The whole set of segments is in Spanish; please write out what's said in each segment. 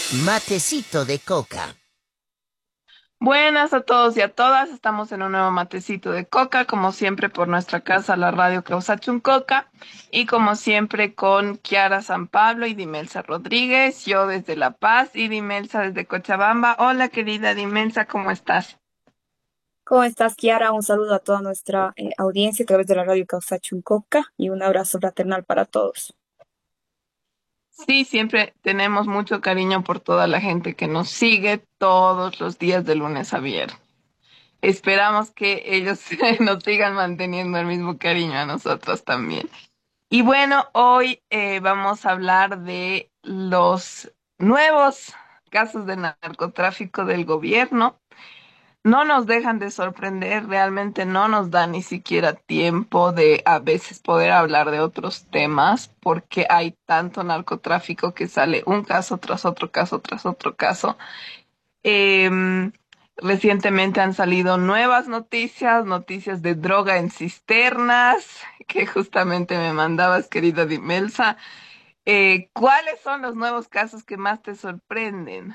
Matecito de coca. Buenas a todos y a todas, estamos en un nuevo matecito de coca, como siempre por nuestra casa, la radio Coca, y como siempre con Kiara San Pablo y Dimelsa Rodríguez, yo desde La Paz y Dimelsa desde Cochabamba. Hola querida Dimelsa, ¿cómo estás? ¿Cómo estás, Kiara? Un saludo a toda nuestra audiencia a través de la radio Causa Chuncoca y un abrazo fraternal para todos. Sí, siempre tenemos mucho cariño por toda la gente que nos sigue todos los días de lunes a viernes. Esperamos que ellos nos sigan manteniendo el mismo cariño a nosotros también. Y bueno, hoy vamos a hablar de los nuevos casos de narcotráfico del gobierno. No nos dejan de sorprender, realmente no nos da ni siquiera tiempo de a veces poder hablar de otros temas porque hay tanto narcotráfico que sale un caso tras otro caso tras otro caso. Em, Recientemente han salido nuevas noticias, noticias de droga en cisternas, que justamente me mandabas, querida Dimelsa. ¿Cuáles son los nuevos casos que más te sorprenden?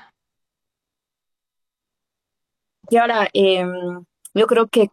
Kiara, yo creo que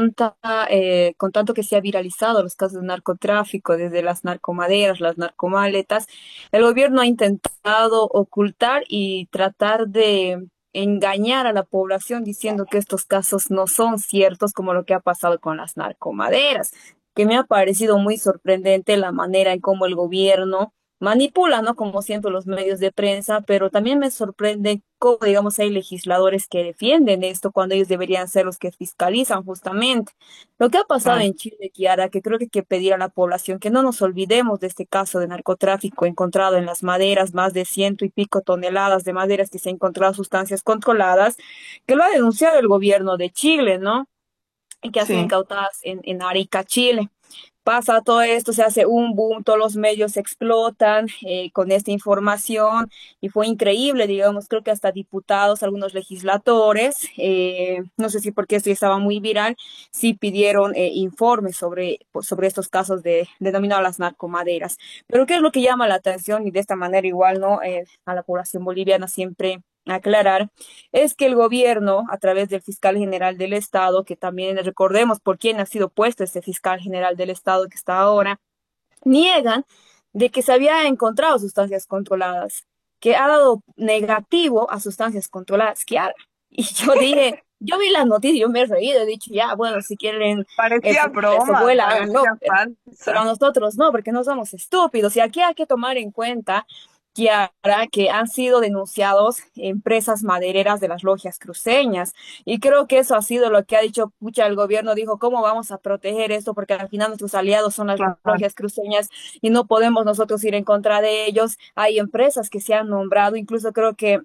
con tanto que se ha viralizado los casos de narcotráfico, desde las narcomaderas, las narcomaletas, el gobierno ha intentado ocultar y tratar de engañar a la población diciendo que estos casos no son ciertos, como lo que ha pasado con las narcomaderas, que me ha parecido muy sorprendente la manera en cómo el gobierno manipula, ¿no? Como siempre los medios de prensa, pero también me sorprende cómo, digamos, hay legisladores que defienden esto cuando ellos deberían ser los que fiscalizan justamente. Lo que ha pasado Claro. en Chile, Kiara, que creo que hay que pedir a la población que no nos olvidemos de este caso de narcotráfico encontrado en las maderas, más de ciento y pico toneladas de maderas que se han encontrado sustancias controladas, que lo ha denunciado el gobierno de Chile, ¿no? Y que han sido Sí. incautadas en Arica, Chile. Pasa todo esto, se hace un boom, todos los medios explotan con esta información y fue increíble, digamos, creo que hasta diputados, algunos legisladores, no sé si porque esto ya estaba muy viral, sí pidieron informes sobre, pues, sobre estos casos de denominadas las narcomaderas. Pero ¿qué es lo que llama la atención? Y de esta manera igual, ¿no? A la población boliviana siempre aclarar es que el gobierno, a través del fiscal general del Estado, que también recordemos por quién ha sido puesto ese fiscal general del Estado que está ahora, niegan de que se había encontrado sustancias controladas, que ha dado negativo a sustancias controladas, que ha- Y yo dije, yo vi las noticias, yo me he reído, he dicho, ya, bueno, si quieren Parecía fumar eso, broma, vuela, háganlo, parecía pero a falsa. nosotros no, porque no somos estúpidos. Y aquí hay que tomar en cuenta que han sido denunciados empresas madereras de las logias cruceñas. Y creo que eso ha sido lo que ha dicho, pucha, el gobierno dijo, ¿cómo vamos a proteger esto? Porque al final nuestros aliados son las Claro. logias cruceñas y no podemos nosotros ir en contra de ellos. Hay empresas que se han nombrado, incluso creo que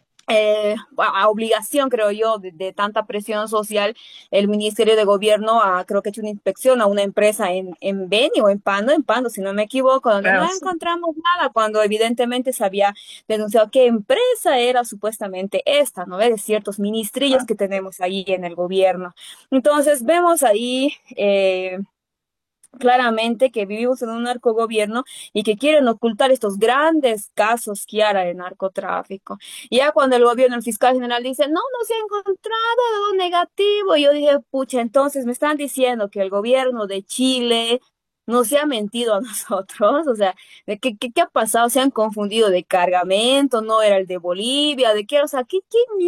a obligación, creo yo, de tanta presión social, el Ministerio de Gobierno creo que ha hecho una inspección a una empresa en Beni o en Pando, si no me equivoco, donde no Pero sí. encontramos nada, cuando evidentemente se había denunciado qué empresa era supuestamente esta, ¿no? De ciertos ministrillos que tenemos ahí en el gobierno. Entonces, vemos ahí claramente que vivimos en un narcogobierno y que quieren ocultar estos grandes casos, Kiara, de narcotráfico. Y ya cuando el gobierno, el fiscal general dice, no, no se ha encontrado negativo, yo dije, pucha, entonces me están diciendo que el gobierno de Chile no se ha mentido a nosotros, o sea, ¿de qué ha pasado? Se han confundido de cargamento, no era el de Bolivia, de qué, o sea, ¿qué